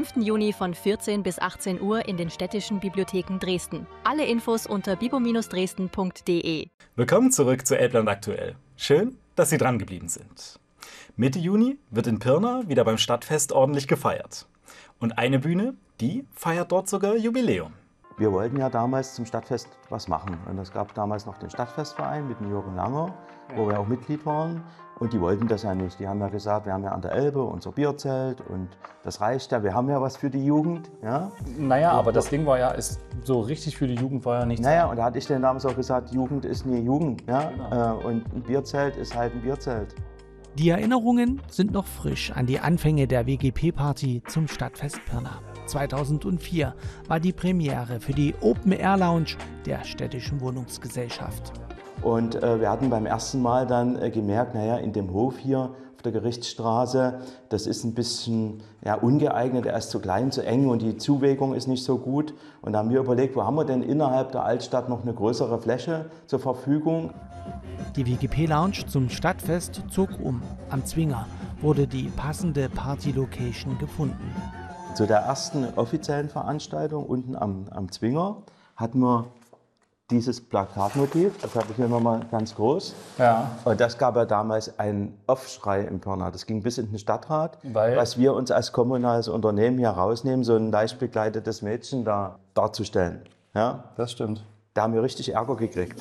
5. Juni von 14 bis 18 Uhr in den städtischen Bibliotheken Dresden. Alle Infos unter bibo-dresden.de. Willkommen zurück zu Elbland aktuell. Schön, dass Sie dran geblieben sind. Mitte Juni wird in Pirna wieder beim Stadtfest ordentlich gefeiert. Und eine Bühne, die feiert dort sogar Jubiläum. Wir wollten ja damals zum Stadtfest was machen. Und es gab damals noch den Stadtfestverein mit dem Jürgen Langer, wo wir auch Mitglied waren. Und die wollten das ja nicht. Die haben ja gesagt, wir haben ja an der Elbe unser Bierzelt und das reicht ja. Wir haben ja was für die Jugend. Ja? Naja, aber das Ding war ja, ist so richtig für die Jugend war ja nichts. Naja, und da hatte ich dann damals auch gesagt, Jugend ist nie Jugend. Ja? Genau. Und ein Bierzelt ist halt ein Bierzelt. Die Erinnerungen sind noch frisch an die Anfänge der WGP-Party zum Stadtfest Pirna. 2004 war die Premiere für die Open-Air-Lounge der Städtischen Wohnungsgesellschaft. Und wir hatten beim ersten Mal dann gemerkt, naja, in dem Hof hier auf der Gerichtsstraße, das ist ein bisschen ungeeignet, er ist zu klein, zu eng und die Zuwägung ist nicht so gut. Und da haben wir überlegt, wo haben wir denn innerhalb der Altstadt noch eine größere Fläche zur Verfügung? Die WGP-Lounge zum Stadtfest zog um. Am Zwinger wurde die passende Party-Location gefunden. Zu der ersten offiziellen Veranstaltung unten am Zwinger hatten wir dieses Plakatmotiv, das habe ich hier nochmal ganz groß. Ja. Und das gab ja damals einen Aufschrei im Pirna. Das ging bis in den Stadtrat, Weil? was wir uns als kommunales Unternehmen hier rausnehmen, so ein leicht begleitetes Mädchen da darzustellen. Ja? Das stimmt. Da haben wir richtig Ärger gekriegt.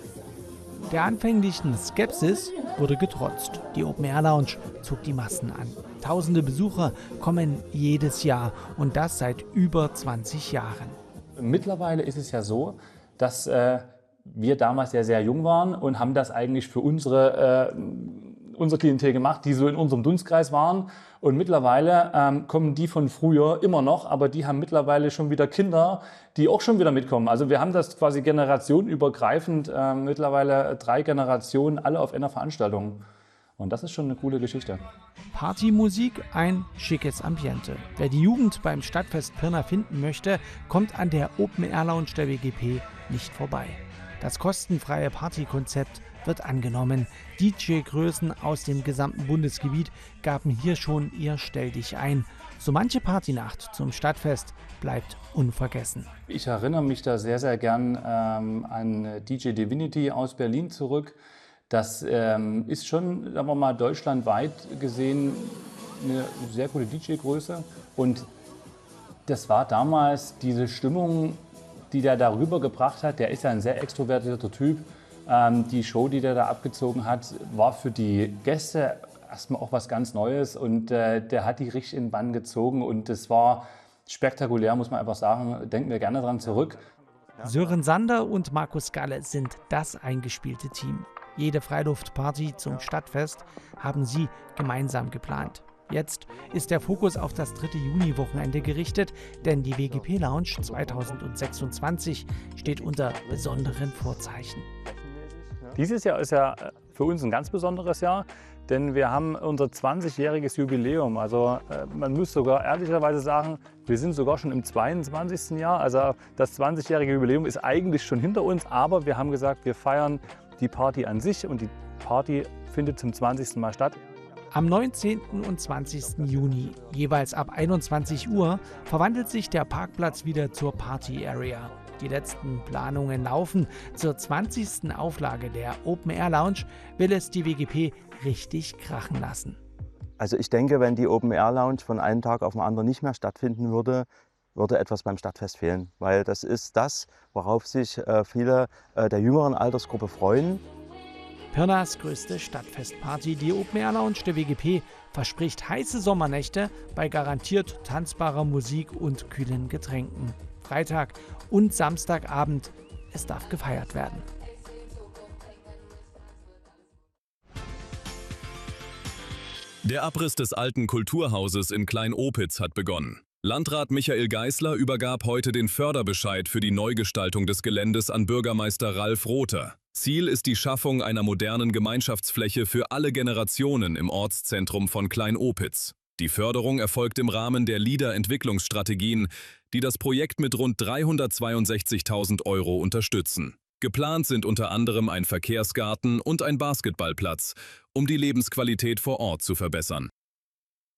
Der anfänglichen Skepsis wurde getrotzt. Die Open-Air-Lounge zog die Massen an. Tausende Besucher kommen jedes Jahr und das seit über 20 Jahren. Mittlerweile ist es ja so, dass wir damals ja sehr jung waren und haben das eigentlich für unsere Klientel gemacht, die so in unserem Dunstkreis waren. Und mittlerweile kommen die von früher immer noch, aber die haben mittlerweile schon wieder Kinder, die auch schon wieder mitkommen. Also wir haben das quasi generationenübergreifend, mittlerweile 3 Generationen, alle auf einer Veranstaltung. Und das ist schon eine coole Geschichte. Partymusik, ein schickes Ambiente. Wer die Jugend beim Stadtfest Pirna finden möchte, kommt an der Open-Air-Lounge der WGP nicht vorbei. Das kostenfreie Partykonzept wird angenommen. DJ-Größen aus dem gesamten Bundesgebiet gaben hier schon ihr Stelldichein. So manche Partynacht zum Stadtfest bleibt unvergessen. Ich erinnere mich da sehr, sehr gern an DJ Divinity aus Berlin zurück. Das ist schon, sagen wir mal, deutschlandweit gesehen eine sehr gute DJ-Größe. Und das war damals diese Stimmung, die der darüber gebracht hat. Der ist ja ein sehr extrovertierter Typ. Die Show, die der da abgezogen hat, war für die Gäste erstmal auch was ganz Neues. Und der hat die richtig in den Bann gezogen. Und das war spektakulär, muss man einfach sagen. Denken wir gerne dran zurück. Sören Sander und Markus Galle sind das eingespielte Team. Jede Freiluftparty zum Stadtfest haben sie gemeinsam geplant. Jetzt ist der Fokus auf das 3. Juni-Wochenende gerichtet, denn die WGP-Lounge 2026 steht unter besonderen Vorzeichen. Dieses Jahr ist ja für uns ein ganz besonderes Jahr, denn wir haben unser 20-jähriges Jubiläum. Also man muss sogar ehrlicherweise sagen, wir sind sogar schon im 22. Jahr. Also das 20-jährige Jubiläum ist eigentlich schon hinter uns, aber wir haben gesagt, wir feiern die Party an sich und die Party findet zum 20. Mal statt. Am 19. und 20. Juni, jeweils ab 21 Uhr, verwandelt sich der Parkplatz wieder zur Party Area. Die letzten Planungen laufen. Zur 20. Auflage der Open Air Lounge will es die WGP richtig krachen lassen. Also ich denke, wenn die Open Air Lounge von einem Tag auf den anderen nicht mehr stattfinden würde, würde etwas beim Stadtfest fehlen. Weil das ist das, worauf sich viele der jüngeren Altersgruppe freuen. Pirnas größte Stadtfestparty, die Open Air Lounge der WGP, verspricht heiße Sommernächte bei garantiert tanzbarer Musik und kühlen Getränken. Freitag und Samstagabend, es darf gefeiert werden. Der Abriss des alten Kulturhauses in Klein-Opitz hat begonnen. Landrat Michael Geisler übergab heute den Förderbescheid für die Neugestaltung des Geländes an Bürgermeister Ralf Rother. Ziel ist die Schaffung einer modernen Gemeinschaftsfläche für alle Generationen im Ortszentrum von Klein-Opitz. Die Förderung erfolgt im Rahmen der LEADER-Entwicklungsstrategien, die das Projekt mit rund 362.000 € unterstützen. Geplant sind unter anderem ein Verkehrsgarten und ein Basketballplatz, um die Lebensqualität vor Ort zu verbessern.